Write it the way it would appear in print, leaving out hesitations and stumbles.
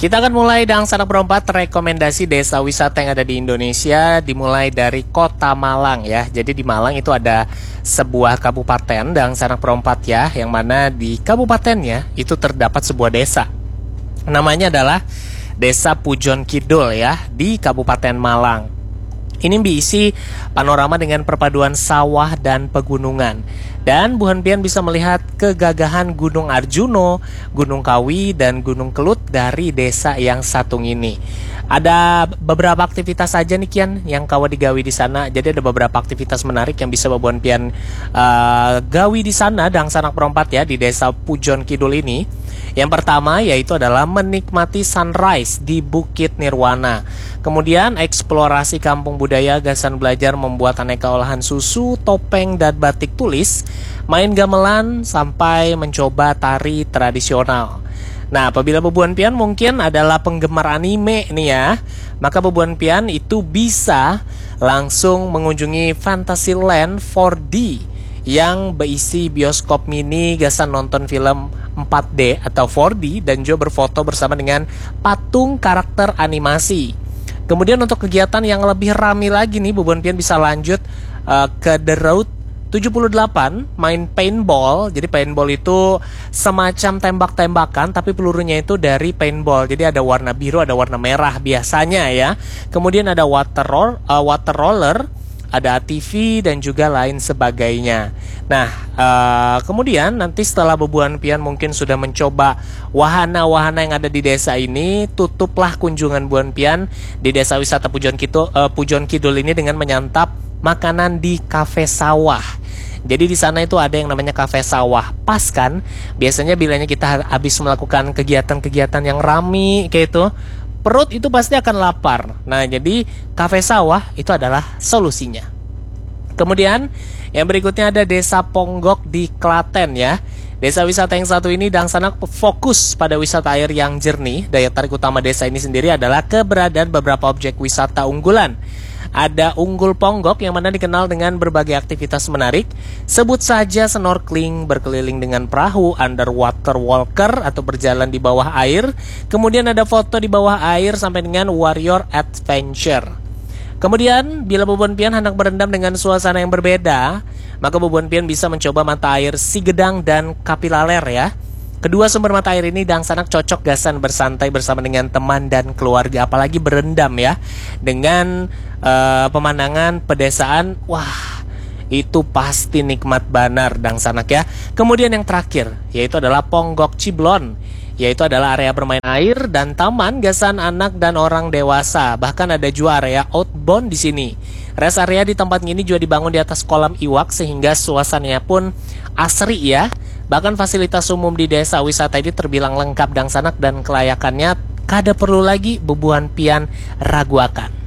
Kita akan mulai dengan sanak berempat rekomendasi desa wisata yang ada di Indonesia, dimulai dari Kota Malang ya. Jadi di Malang itu ada sebuah kabupaten dan sanak berempat ya, yang mana di kabupatennya itu terdapat sebuah desa. Namanya adalah Desa Pujon Kidul ya, di Kabupaten Malang. Ini berisi panorama dengan perpaduan sawah dan pegunungan. Dan Bu Hanpian bisa melihat kegagahan Gunung Arjuno, Gunung Kawi, dan Gunung Kelut dari desa yang satu ini. Ada beberapa aktivitas saja nih Kian yang kawa digawi di sana. Jadi ada beberapa aktivitas menarik yang bisa Bu Hanpian gawi di sana dan sanak perempat ya di Desa Pujon Kidul ini. Yang pertama yaitu adalah menikmati sunrise di Bukit Nirwana. Kemudian eksplorasi kampung budaya, gasan belajar membuat aneka olahan susu, topeng, dan batik tulis, main gamelan, sampai mencoba tari tradisional. Nah, apabila Bu Hanpian mungkin adalah penggemar anime nih ya, maka Bu Hanpian itu bisa langsung mengunjungi Fantasyland 4D yang berisi bioskop mini, gasan nonton film 4D atau 4D, dan juga berfoto bersama dengan patung karakter animasi. Kemudian untuk kegiatan yang lebih ramai lagi nih, Bu Hanpian bisa lanjut ke The Road 78, main paintball. Jadi paintball itu semacam tembak-tembakan, tapi pelurunya itu dari paintball. Jadi ada warna biru, ada warna merah biasanya ya. Kemudian ada water roller, ada ATV, dan juga lain sebagainya. Nah, kemudian nanti setelah Bu Hanpian mungkin sudah mencoba wahana-wahana yang ada di desa ini, tutuplah kunjungan Bu Hanpian di Desa Wisata Pujon Kidul ini dengan menyantap makanan di kafe sawah. Jadi di sana itu ada yang namanya kafe sawah. Pas kan? Biasanya bilanya kita habis melakukan kegiatan-kegiatan yang rame kayak itu, perut itu pasti akan lapar. Nah, jadi kafe sawah itu adalah solusinya. Kemudian yang berikutnya ada Desa Ponggok di Klaten ya. Desa wisata yang satu ini dan sana fokus pada wisata air yang jernih. Daya tarik utama desa ini sendiri adalah keberadaan beberapa objek wisata unggulan. Ada Unggul Ponggok yang mana dikenal dengan berbagai aktivitas menarik. Sebut saja snorkeling, berkeliling dengan perahu, underwater walker atau berjalan di bawah air. Kemudian ada foto di bawah air sampai dengan warrior adventure. Kemudian bila Bu Hanpian hendak berendam dengan suasana yang berbeda, maka Bu Hanpian bisa mencoba mata air Sigedang dan Kapilaler ya. Kedua sumber mata air ini dan sanak cocok gasan bersantai bersama dengan teman dan keluarga, apalagi berendam ya dengan pemandangan pedesaan. Wah, itu pasti nikmat banar dan sanak ya. Kemudian yang terakhir yaitu adalah Ponggok Ciblon, yaitu adalah area bermain air dan taman gasan anak dan orang dewasa. Bahkan ada juga area outbound di sini. Rest area di tempat ini juga dibangun di atas kolam iwak sehingga suasananya pun asri ya. Bahkan fasilitas umum di desa wisata ini terbilang lengkap dan sanak, dan kelayakannya kada perlu lagi Bu Hanpian raguakan.